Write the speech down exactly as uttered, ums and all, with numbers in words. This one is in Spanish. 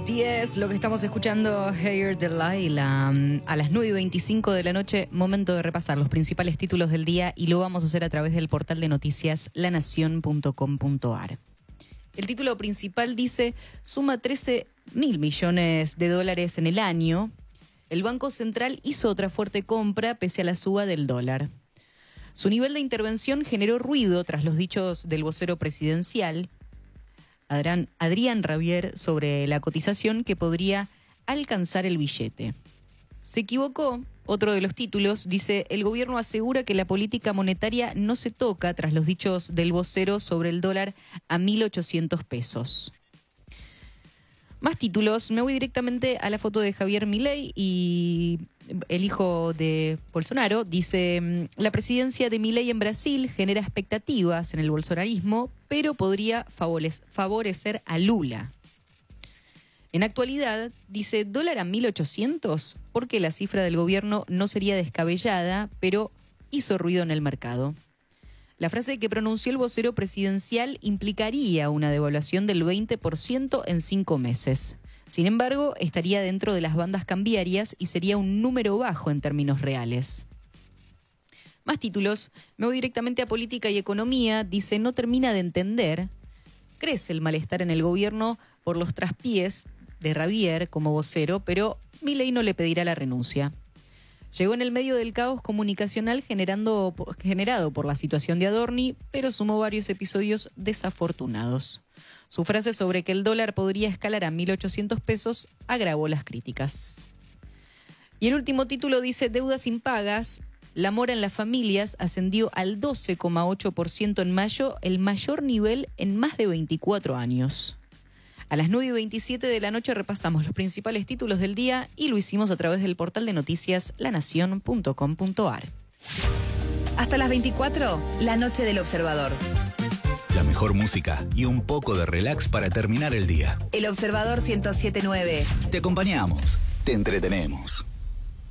diez, lo que estamos escuchando, Hair Delilah, a las nueve y veinticinco de la noche, momento de repasar los principales títulos del día y lo vamos a hacer a través del portal de noticias la nación punto com punto a r. El título principal dice, suma trece mil millones de dólares en el año. El Banco Central hizo otra fuerte compra pese a la suba del dólar. Su nivel de intervención generó ruido tras los dichos del vocero presidencial, Adrián, Adrián Rabier, sobre la cotización que podría alcanzar el billete. Se equivocó, otro de los títulos, dice, el gobierno asegura que la política monetaria no se toca tras los dichos del vocero sobre el dólar a mil ochocientos pesos. Más títulos, me voy directamente a la foto de Javier Milei y el hijo de Bolsonaro. Dice, la presidencia de Milei en Brasil genera expectativas en el bolsonarismo, pero podría favorecer a Lula. En actualidad, dice, dólar a mil ochocientos, porque la cifra del gobierno no sería descabellada, pero hizo ruido en el mercado. La frase que pronunció el vocero presidencial implicaría una devaluación del veinte por ciento en cinco meses. Sin embargo, estaría dentro de las bandas cambiarias y sería un número bajo en términos reales. Más títulos. Me voy directamente a política y economía. Dice, no termina de entender. Crece el malestar en el gobierno por los traspiés de Rabier como vocero, pero Milei no le pedirá la renuncia. Llegó en el medio del caos comunicacional generando, generado por la situación de Adorni, pero sumó varios episodios desafortunados. Su frase sobre que el dólar podría escalar a mil ochocientos pesos agravó las críticas. Y el último título dice, deudas impagas. La mora en las familias ascendió al doce coma ocho por ciento en mayo, el mayor nivel en más de veinticuatro años. A las nueve y veintisiete de la noche repasamos los principales títulos del día y lo hicimos a través del portal de noticias la nación punto com punto a r. Hasta las veinticuatro, la noche del observador. La mejor música y un poco de relax para terminar el día. El Observador ciento siete punto nueve. Te acompañamos, te entretenemos.